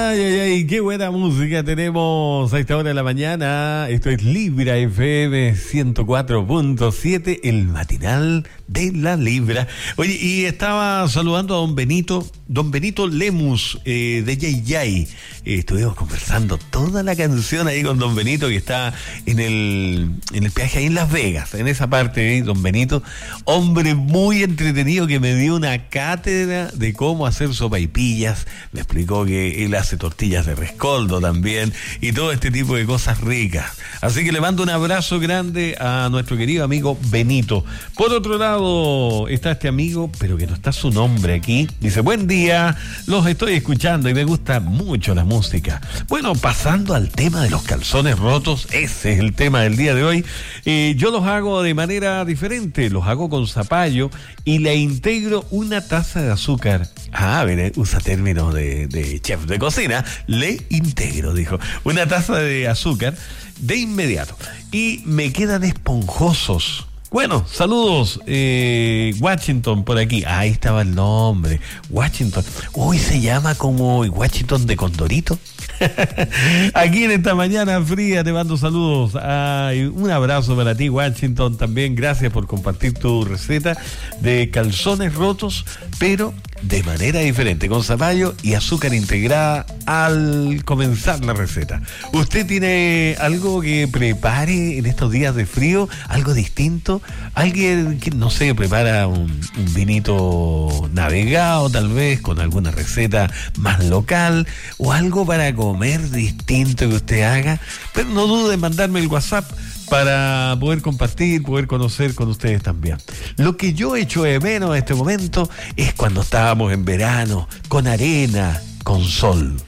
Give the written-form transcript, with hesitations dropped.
Ay, ay, ay, qué buena música tenemos a esta hora de la mañana. Esto es Libra FM 104.7, el matinal de la Libra. Oye, y estaba saludando a don Benito Lemus, de Yay Yay. Estuvimos conversando toda la canción ahí con don Benito, que está en el peaje ahí en Las Vegas, en esa parte, don Benito. Hombre muy entretenido que me dio una cátedra de cómo hacer sopaipillas. Me explicó que él hace tortillas de rescoldo también y todo este tipo de cosas ricas. Así que le mando un abrazo grande a nuestro querido amigo Benito. Por otro lado está este amigo, pero que no está su nombre aquí. Dice: buen día, los estoy escuchando y me gusta mucho la música. Bueno, pasando al tema de los calzones rotos, ese es el tema del día de hoy. Yo los hago de manera diferente, los hago con zapallo y le integro una taza de azúcar. A ver, usa términos de chef de cocina. Le integro, dijo, una taza de azúcar de inmediato y me quedan esponjosos. Bueno, saludos, Washington por aquí. Ahí estaba el nombre, Washington. Hoy se llama como Washington de Condorito. Aquí en esta mañana fría te mando saludos. Ay, un abrazo para ti, Washington, también. Gracias por compartir tu receta de calzones rotos, pero de manera diferente, con zapallo y azúcar integrada al comenzar la receta. ¿Usted tiene algo que prepare en estos días de frío? ¿Algo distinto? ¿Alguien que, no sé, prepara un vinito navegado tal vez con alguna receta más local o algo para comer distinto que usted haga? Pero no dude en mandarme el WhatsApp para poder compartir, poder conocer con ustedes también. Lo que yo echo de menos en este momento es cuando estábamos en verano, con arena, con sol.